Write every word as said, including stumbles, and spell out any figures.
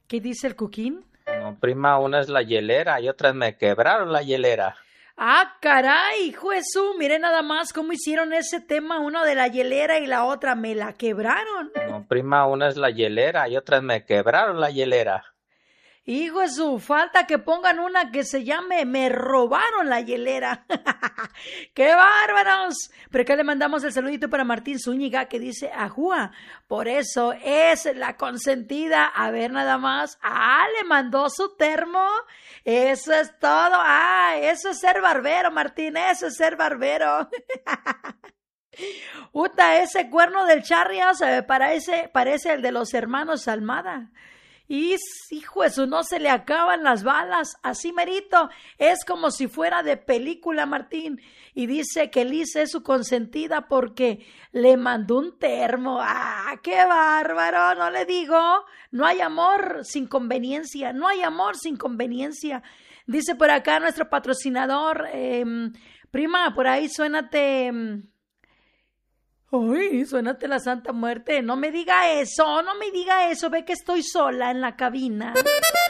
¿Qué dice el Cuquín? No, prima, una es la hielera y otras me quebraron la hielera. ¡Ah, caray! ¡Hijo Jesús! Mire nada más cómo hicieron ese tema, uno de la hielera y la otra me la quebraron. No, prima, una es la hielera y otras me quebraron la hielera. Hijo de su, falta que pongan una que se llame Me robaron la hielera. ¡Qué bárbaros! Pero acá le mandamos el saludito para Martín Zúñiga que dice, ajúa, por eso es la consentida. A ver nada más. Ah, le mandó su termo. Eso es todo. Ah, eso es ser barbero, Martín, eso es ser barbero. Uta, ese cuerno del Charrias eh, parece, parece el de los hermanos Almada. Y, hijo eso, no se le acaban las balas, así merito, es como si fuera de película, Martín. Y dice que Liz es su consentida porque le mandó un termo. ¡Ah, qué bárbaro! No le digo, no hay amor sin conveniencia, no hay amor sin conveniencia. Dice por acá nuestro patrocinador, eh, prima, por ahí suénate... Ay, suénate la Santa Muerte. No me diga eso, no me diga eso. Ve que estoy sola en la cabina.